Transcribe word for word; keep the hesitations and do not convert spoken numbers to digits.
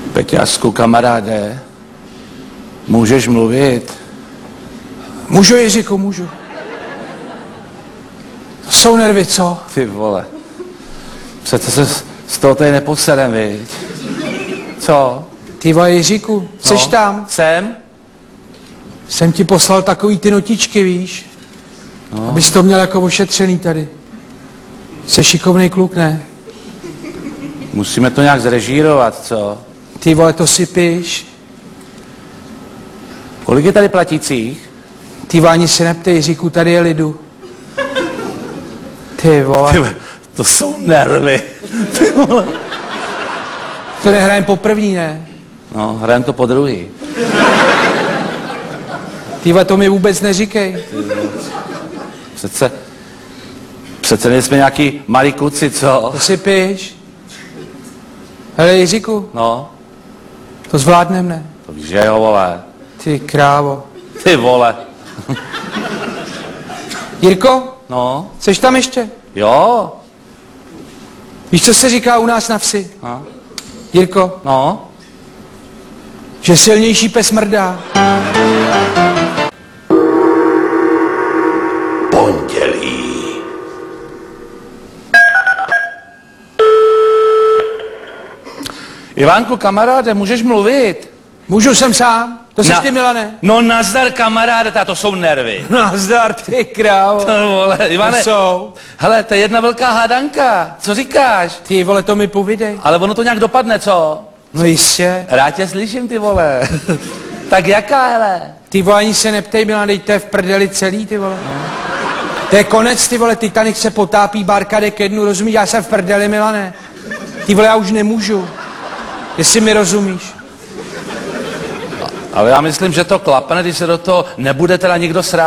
Peťasku, kamaráde, můžeš mluvit? Můžu, Jiříku, můžu. Jsou nervy, co? Ty vole. Přece se z toho tady neposedem, viď? Co? Ty vole, Jiříku, jseš No, tam? Jsem? Jsem ti poslal takový ty notičky, víš? No. Abys to měl jako ošetřený tady. Jsi šikovnej kluk, ne? Musíme to nějak zrežírovat, co? Ty vole, to si píš. Kolik je tady platících? Ty vole, ani se neptej, Jiříku, tady je lidu. Ty vole. Ty, to jsou nervy. Ty vole. To nehrajem po první, ne? No, hrajem to po druhý. Ty vole, to mi vůbec neříkej. Přece, přece nejsme nějaký malí kluci, co? To si píš. Hele, Jiříku, No, to zvládnem, ne? to víš, že jo, vole. Ty krávo. Ty vole. Jirko, No, jseš tam ještě? jo. Víš, co se říká u nás na vsi? No, Jirko, no. že silnější pes mrdá. Pondělí. Ivánku, kamaráde, můžeš mluvit? Můžu, jsem sám. To jsi Na- ty, Milane. No nazdar, kamaráde, to jsou nervy. Nazdar, ty krávo. To vole, Ivane, To jsou. hele, to je jedna velká hádanka. Co říkáš? Ty vole, to mi povídej. Ale ono to nějak dopadne, co? No jistě. Rád tě slyším, ty vole. Tak jaká, hele? Ty vole, ani se neptej, Milan, dej, to je v prdeli celý, ty vole. To je konec, ty vole, Titanic se potápí, bárka jde ke dnu, rozumíš, já jsem v prdeli, Milane. Ty vole, já už nemůžu. Jestli mi rozumíš. Ale já myslím, že to klapne, když se do toho nebude teda nikdo srát.